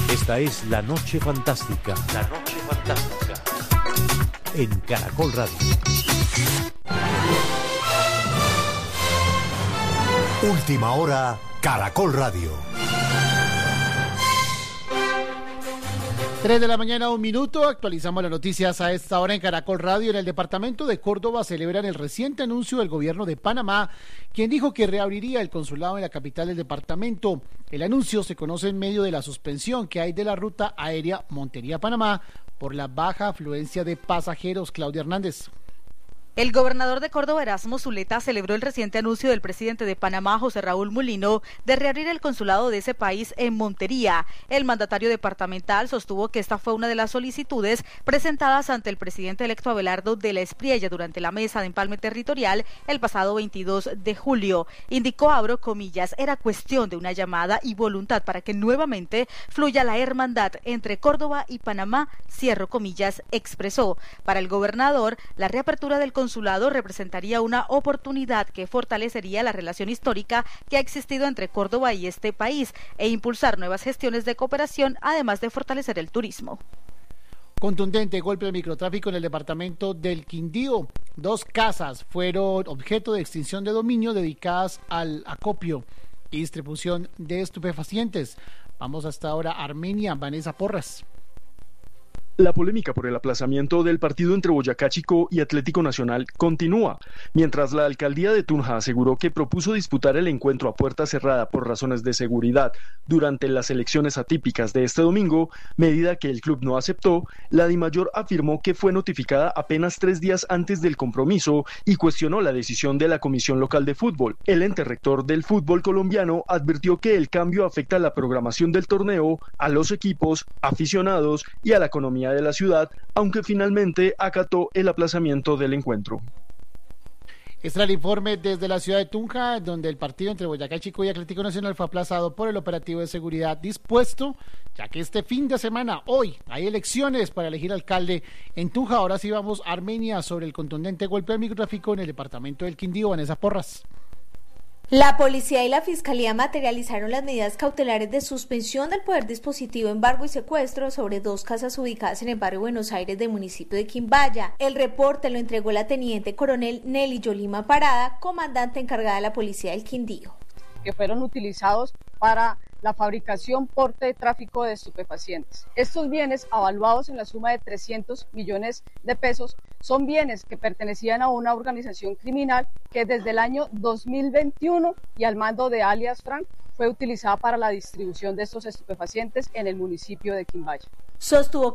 Esta es La Noche Fantástica. La Noche Fantástica. En Caracol Radio. Última hora, Caracol Radio. 3 de la mañana, 1 minuto. Actualizamos las noticias a esta hora en Caracol Radio. En el departamento de Córdoba celebran el reciente anuncio del gobierno de Panamá, quien dijo que reabriría el consulado en la capital del departamento. El anuncio se conoce en medio de la suspensión que hay de la ruta aérea Montería-Panamá por la baja afluencia de pasajeros. Claudia Hernández. El gobernador de Córdoba, Erasmo Zuleta, celebró el reciente anuncio del presidente de Panamá, José Raúl Mulino, de reabrir el consulado de ese país en Montería. El mandatario departamental sostuvo que esta fue una de las solicitudes presentadas ante el presidente electo Abelardo de la Espriella durante la mesa de empalme territorial el pasado 22 de julio. Indicó, abro comillas, era cuestión de una llamada y voluntad para que nuevamente fluya la hermandad entre Córdoba y Panamá, cierro comillas, expresó. Para el gobernador, la reapertura del consulado representaría una oportunidad que fortalecería la relación histórica que ha existido entre Córdoba y este país e impulsar nuevas gestiones de cooperación, además de fortalecer el turismo. Contundente golpe al microtráfico en el departamento del Quindío. 2 casas fueron objeto de extinción de dominio dedicadas al acopio y distribución de estupefacientes. Vamos hasta ahora a Armenia. Vanessa Porras. La polémica por el aplazamiento del partido entre Boyacá Chicó y Atlético Nacional continúa, mientras la alcaldía de Tunja aseguró que propuso disputar el encuentro a puerta cerrada por razones de seguridad durante las elecciones atípicas de este domingo, medida que el club no aceptó. La Dimayor afirmó que fue notificada apenas 3 días antes del compromiso y cuestionó la decisión de la Comisión Local de Fútbol. El ente rector del fútbol colombiano advirtió que el cambio afecta la programación del torneo, a los equipos, aficionados y a la economía de la ciudad, aunque finalmente acató el aplazamiento del encuentro. Este es el informe desde la ciudad de Tunja, donde el partido entre Boyacá Chicó y Atlético Nacional fue aplazado por el operativo de seguridad dispuesto, ya que este fin de semana, hoy, hay elecciones para elegir alcalde en Tunja. Ahora sí vamos a Armenia sobre el contundente golpe al microtráfico en el departamento del Quindío. Vanessa Porras. La policía y la fiscalía materializaron las medidas cautelares de suspensión del poder dispositivo, embargo y secuestro sobre 2 casas ubicadas en el barrio Buenos Aires del municipio de Quimbaya. El reporte lo entregó la teniente coronel Nelly Yolima Parada, comandante encargada de la policía del Quindío. Que fueron utilizados para la fabricación, porte, tráfico de estupefacientes. Estos bienes, avaluados en la suma de 300 millones de pesos, son bienes que pertenecían a una organización criminal que desde el año 2021 y al mando de alias Frank fue utilizada para la distribución de estos estupefacientes en el municipio de Quimbaya. Sostuvo